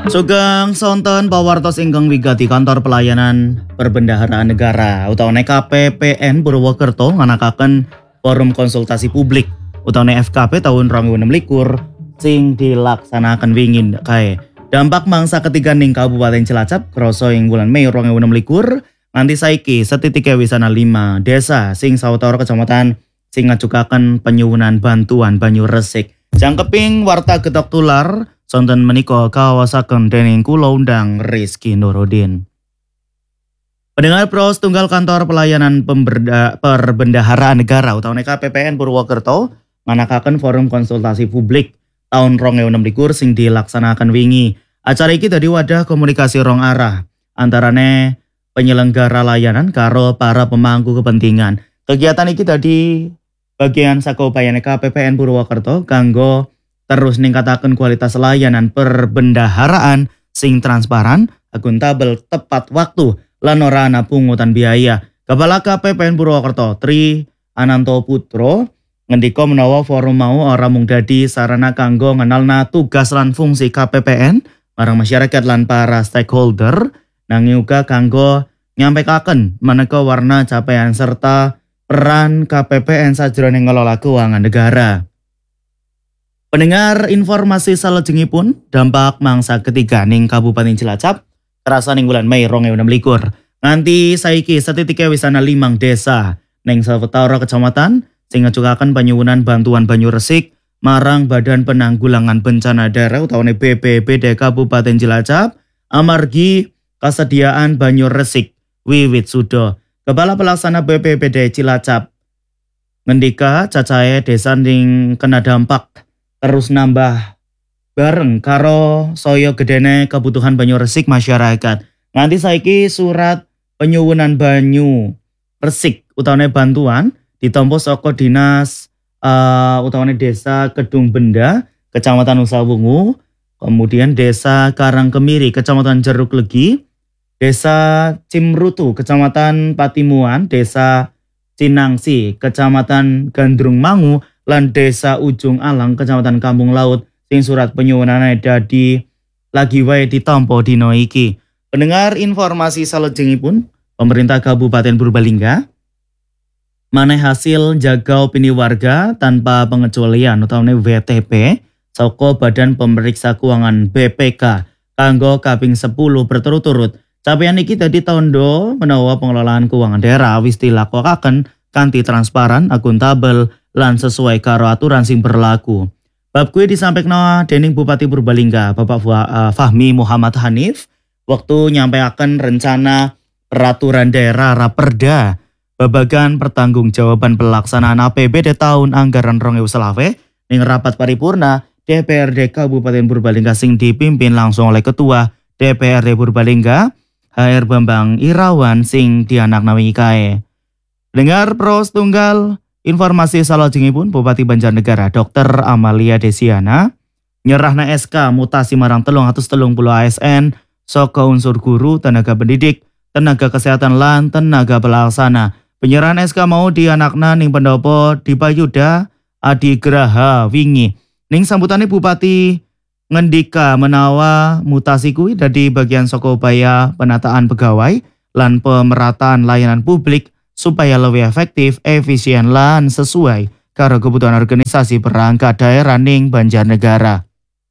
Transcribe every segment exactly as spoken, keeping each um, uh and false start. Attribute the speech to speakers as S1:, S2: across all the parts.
S1: Sugeng sonten pawartos ingkang wigati kantor pelayanan perbendaharaan negara utawane K P P N Purwokerto nganakaken forum konsultasi publik utawane F K P tahun dua ribu enam belas sing dilaksanakan wingin kae. Dampak mangsa ketiga ning Kabupaten Cilacap krasa ing bulan Mei dua ribu enam belas nganti saiki setitike wisana lima desa sing sawetara kecamatan sing ngajukaken penyuwunan bantuan banyu resik. Jangkeping warta getok tular sonten menika kawasaken dening kula undang Rizky Nurudin. Pendengar pros tunggal kantor pelayanan pemberda, perbendaharaan negara utawane K P P N Purwokerto nganakaken forum konsultasi publik tahun dua ribu enam belas sing dilaksanakan wingi. Acara iki dadi wadah komunikasi rong arah antarane penyelenggara layanan karo para pemangku kepentingan. Kegiatan iki dadi bagian saka upayane K P P N Purwokerto kanggo terus ningkataken kualitas layanan perbendaharaan sing transparan, akuntabel, tepat waktu, lan ora ana pungutan biaya. Kepala K P P N Purwokerto Tri Ananto Putro ngendika menawa forum mau ora mung dadi sarana kanggo ngenalna tugas lan fungsi K P P N marang masyarakat lan para stakeholder, nanging uga kanggo nyampekaken maneka warna capaian serta peran K P P N sajroning ngelola keuangan negara. Pendengar informasi salajengipun dampak mangsa ketiga ning Kabupaten Cilacap kerasa ning bulan Mei dua ribu enam belas nganti saiki setitike wisana limang desa ning sawetara kecamatan sing ngajukaken penyuwunan bantuan banyu resik marang Badan Penanggulangan Bencana Daerah utawane B P B D Kabupaten Cilacap amargi kesediaan banyu resik wiwit suda. Kepala Pelaksana B P B D Cilacap ngendika cacahe desa ning kena dampak terus nambah bareng karo saya gedene kebutuhan banyu resik masyarakat. Nganti saiki surat penyuwunan banyu resik utawane bantuan ditampa saka dinas uh, utawane desa Kedung Benda, Kecamatan Usawungu, kemudian desa Karangkemiri, Kecamatan Jeruk Legi, desa Cimrutu, Kecamatan Patimuan, desa Cinangsi, Kecamatan Gandrung Mangu, lan desa Ujung Alang, Kecamatan Kampung Laut, sing surat penyuwunane dadi lagi wae ditampa dina iki. Pendengar informasi salajengipun, pemerintah Kabupaten Purbalingga maneh hasil jaga opini warga tanpa pengecualian utawane W T P saka Badan Pemeriksa Keuangan B P K kanggo kaping sepuluh berturut-turut. Capaian iki dadi tandha menawa pengelolaan keuangan daerah wis dilakokaken kanthi transparan, akuntabel, lan sesuai karo aturan sing berlaku. Bab kuwi disampaikan dening Bupati Purbalingga Bapak Fahmi Muhammad Hanif waktu nyampaikan rencana peraturan daerah Raperda babagan pertanggungjawaban pelaksanaan A P B D tahun anggaran dua ribu selawe ning rapat paripurna D P R D Kabupaten Purbalingga sing dipimpin langsung oleh Ketua D P R D Purbalingga H R Bambang Irawan sing dianaknawi kae. Dengar pros tunggal informasi salajengipun Bupati Banjarnegara Dokter Amalia Desiana nyerahna S K mutasi marang telung atus telung puluh A S N saka unsur guru, tenaga pendidik, tenaga kesehatan lan tenaga pelaksana. Penyerahan S K mau dianakna ning pendopo Dipayuda Adigraha wingi. Ning sambutane Bupati ngendika menawa mutasi kuwi dadi bagian saka upaya penataan pegawai lan pemerataan layanan publik supaya lebih efektif, efisien, lan sesuai karo kebutuhan organisasi perangkat daerah ning Banjarnegara.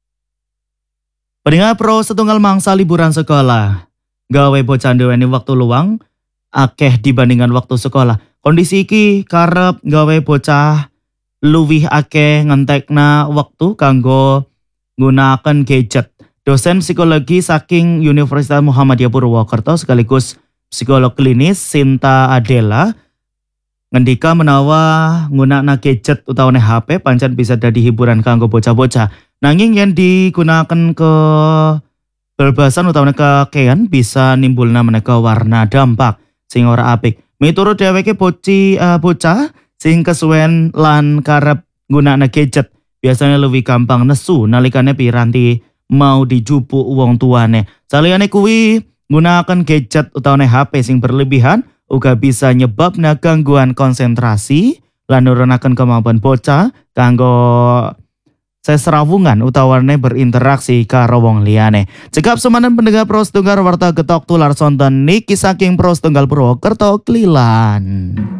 S1: Pendengar pro setunggal mangsa liburan sekolah, gawe bocah nduweni waktu luang akeh dibandingkan waktu sekolah. Kondisi iki karep gawe bocah luwih akeh ngentekna waktu kanggo nggunakaken gadget. Dosen psikologi saking Universitas Muhammadiyah Purwokerto sekaligus psikolog klinis Sinta Adela ngendika menawa nggunakna gadget utawane H P pancen bisa dadi hiburan kanggo bocah-bocah. Nanging yen digunakan ke bebasan utawane kekean bisa nimbulna maneka warna dampak sing ora apik. Miturut dheweke boci uh, bocah sing kesuwen lan karep nggunakna gadget biasanya lebih gampang nesu nalikane piranti mau dijupuk wong tuane. Saliyane kuwi nggunakaken gadget utawane H P sing berlebihan uga bisa nyebabna gangguan konsentrasi lan nurunaken kemampuan bocah kanggo seserawungan utawane berinteraksi karo wong liyane. Cekap semanen pendengar Pro Setunggal warta getok tular sonten niki saking Pro Setunggal Purwokerto Klilan.